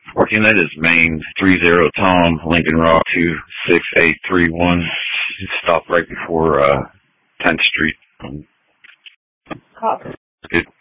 Working at is Main 30 Tom, Lincoln Rock 26831. Stop right before 10th Street. Copy. Good.